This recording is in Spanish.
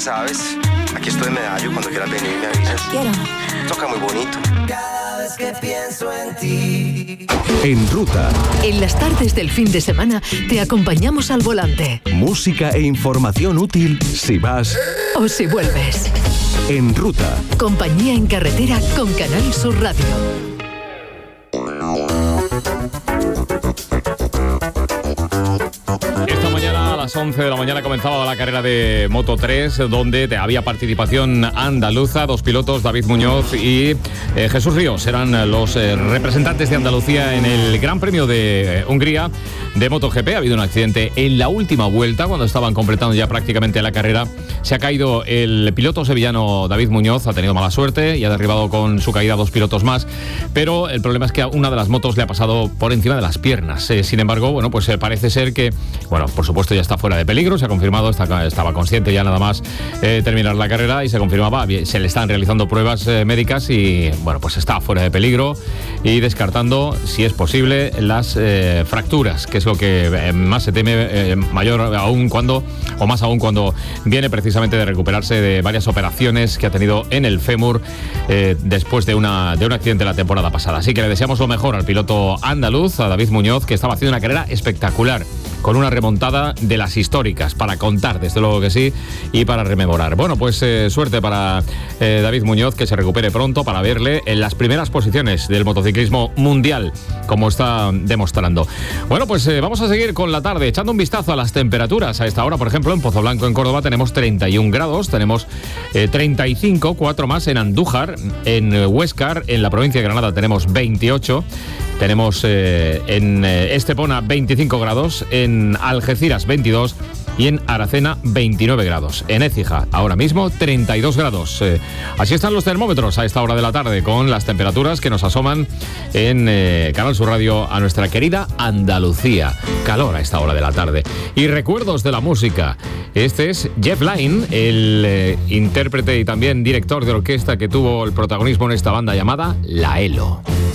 sabes. Aquí estoy en Medallo, cuando quieras venir me avisas. Quiero. Toca muy bonito. Cada vez que pienso en ti. En Ruta. En las tardes del fin de semana te acompañamos al volante. Música e información útil si vas o si vuelves. En Ruta. Compañía en carretera con Canal Sur Radio. Esta mañana a las 11 de la mañana comenzaba la carrera de Moto 3, donde había participación andaluza. Dos pilotos, David Muñoz y Jesús Ríos, eran los representantes de Andalucía en el Gran Premio de Hungría de MotoGP. Ha habido un accidente en la última vuelta, cuando estaban completando ya prácticamente la carrera. Se ha caído el piloto sevillano David Muñoz, ha tenido mala suerte y ha derribado con su caída dos pilotos más, pero el problema es que a una de las motos le ha pasado por encima de las piernas. Sin embargo, bueno, pues parece ser que, bueno, por supuesto ya está fuera de peligro, se ha confirmado, estaba consciente ya nada más terminar la carrera y se confirmaba, se le están realizando pruebas médicas y, bueno, pues está fuera de peligro y descartando, si es posible, las fracturas, que es lo que más se teme, mayor aún cuando, o más aún cuando viene precisamente de recuperarse de varias operaciones que ha tenido en el fémur después de un accidente la temporada pasada. Así que le deseamos lo mejor al piloto andaluz, a David Muñoz, que estaba haciendo una carrera espectacular, con una remontada de las históricas, para contar, desde luego que sí, y para rememorar. Bueno, pues suerte para David Muñoz, que se recupere pronto, para verle en las primeras posiciones del motociclismo mundial, como está demostrando. Bueno, pues vamos a seguir con la tarde, echando un vistazo a las temperaturas. A esta hora, por ejemplo, en Pozoblanco, en Córdoba, tenemos 31 grados, tenemos 35, 4 más en Andújar, en Huéscar, en la provincia de Granada tenemos 28, tenemos en Estepona 25 grados, en Algeciras 22 y en Aracena 29 grados. En Écija ahora mismo 32 grados. Así están los termómetros a esta hora de la tarde, con las temperaturas que nos asoman en Canal Sur Radio a nuestra querida Andalucía. Calor a esta hora de la tarde. Y recuerdos de la música. Este es Jeff Lynne, el intérprete y también director de orquesta que tuvo el protagonismo en esta banda llamada La Elo.